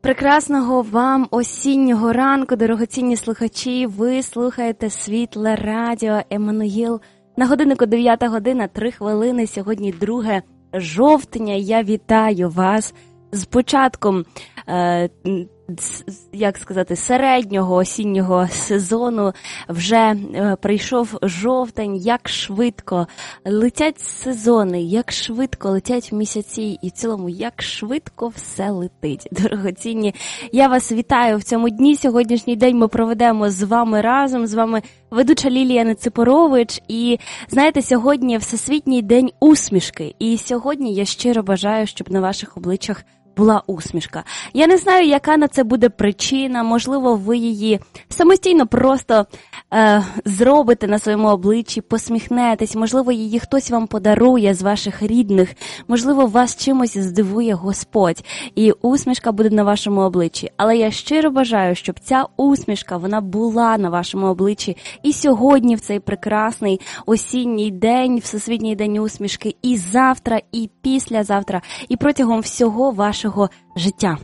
Прекрасного вам осіннього ранку, дорогоцінні слухачі. Ви слухаєте Світле Радіо Еммануїл. На годиннику 9 година, 3 хвилини. Сьогодні 2 жовтня. Я вітаю вас з початком, середнього осіннього сезону. Вже прийшов жовтень. Як швидко летять сезони, як швидко летять місяці і в цілому, як швидко все летить. Дорогоцінні, я вас вітаю в цьому дні. Сьогоднішній день ми проведемо з вами разом. З вами ведуча Лілія Неципорович. І, знаєте, сьогодні Всесвітній день усмішки. І сьогодні я щиро бажаю, щоб на ваших обличчях була усмішка. Я не знаю, яка на це буде причина, можливо, ви її самостійно просто зробите на своєму обличчі, посміхнетесь, можливо, її хтось вам подарує з ваших рідних, можливо, вас чимось здивує Господь, і усмішка буде на вашому обличчі. Але я щиро бажаю, щоб ця усмішка, вона була на вашому обличчі і сьогодні, в цей прекрасний осінній день, Всесвітній день усмішки, і завтра, і післязавтра, і протягом всього вашого життя.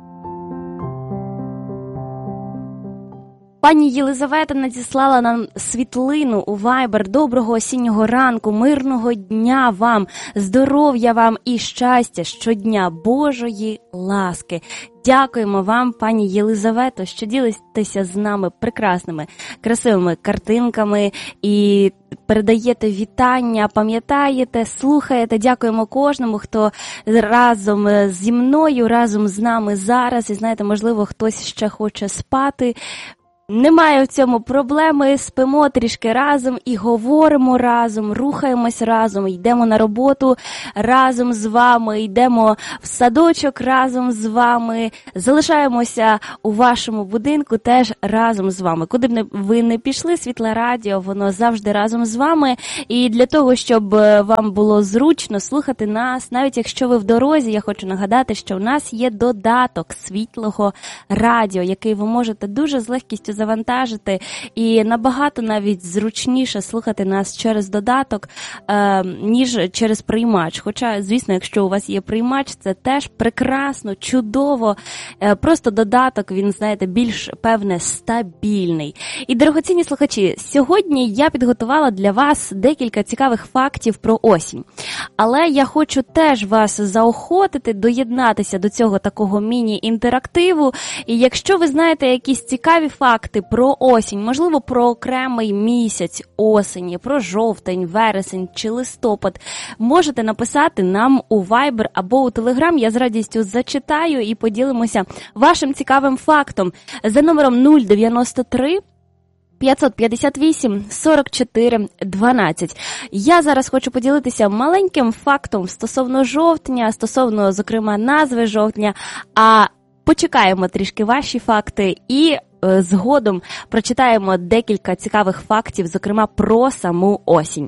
Пані Єлизавета надіслала нам світлину у Viber. Доброго осіннього ранку, мирного дня вам, здоров'я вам і щастя щодня, Божої ласки. Дякуємо вам, пані Єлизавето, що ділитеся з нами прекрасними, красивими картинками і передаєте вітання, пам'ятаєте, слухаєте. Дякуємо кожному, хто разом зі мною, разом з нами зараз. І знаєте, можливо, хтось ще хоче спати. Немає в цьому проблеми, спимо трішки разом і говоримо разом, рухаємось разом, йдемо на роботу разом з вами, йдемо в садочок разом з вами, залишаємося у вашому будинку теж разом з вами. Куди б ви не пішли, Світле Радіо, воно завжди разом з вами. І для того, щоб вам було зручно слухати нас, навіть якщо ви в дорозі, я хочу нагадати, що в нас є додаток Світлого Радіо, який ви можете дуже з легкістю завантажити, і набагато навіть зручніше слухати нас через додаток, ніж через приймач. Хоча, звісно, якщо у вас є приймач, це теж прекрасно, чудово. Просто додаток, він, знаєте, більш, певне, стабільний. І, дорогоцінні слухачі, сьогодні я підготувала для вас декілька цікавих фактів про осінь. Але я хочу теж вас заохотити, доєднатися до цього такого міні-інтерактиву. І якщо ви знаєте якісь цікаві факти про осінь, можливо, про окремий місяць осені, про жовтень, вересень чи листопад, можете написати нам у Viber або у Telegram. Я з радістю зачитаю і поділимося вашим цікавим фактом за номером 093 558 44 12. Я зараз хочу поділитися маленьким фактом стосовно жовтня, стосовно, зокрема, назви жовтня, а почекаємо трішки ваші факти і згодом прочитаємо декілька цікавих фактів, зокрема, про саму осінь.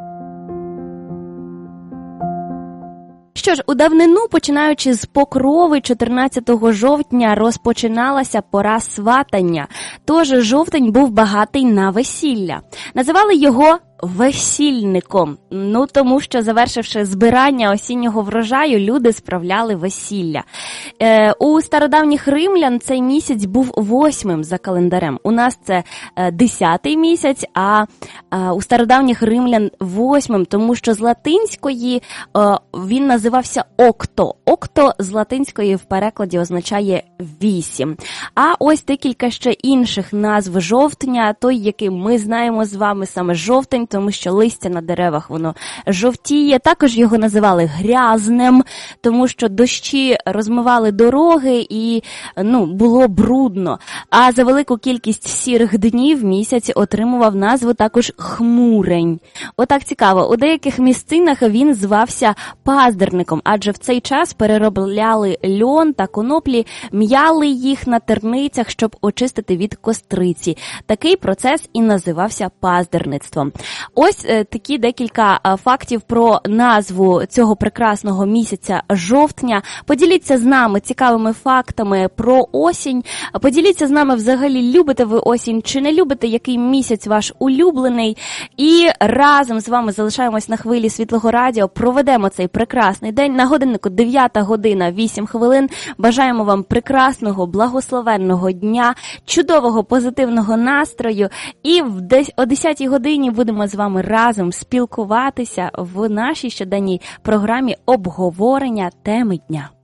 Що ж, у давнину, починаючи з Покрови, 14 жовтня розпочиналася пора сватання. Тож жовтень був багатий на весілля. Називали його весільником, тому що, завершивши збирання осіннього врожаю, люди справляли весілля. У стародавніх римлян цей місяць був 8-м за календарем. У нас це 10-й місяць, а у стародавніх римлян 8-м, тому що з латинської він називався окто. Окто з латинської в перекладі означає 8. А ось декілька ще інших назв жовтня, той, який ми знаємо з вами, саме жовтень, тому що листя на деревах, воно жовтіє. Також його називали грязнем, тому що дощі розмивали дороги і, було брудно. А за велику кількість сірих днів місяць отримував назву також хмурень. Отак цікаво. У деяких місцинах він звався паздерником, адже в цей час переробляли льон та коноплі, м'яли їх на терницях, щоб очистити від костриці. Такий процес і називався паздерництвом. Ось такі декілька фактів про назву цього прекрасного місяця жовтня. Поділіться з нами цікавими фактами про осінь. Поділіться з нами взагалі, любите ви осінь чи не любите, який місяць ваш улюблений. І разом з вами залишаємось на хвилі Світлого Радіо, проведемо цей прекрасний день. На годиннику 9 година 8 хвилин. Бажаємо вам прекрасного, благословенного дня, чудового позитивного настрою. І о 10 годині будемо з вами разом спілкуватися в нашій щоденній програмі обговорення теми дня.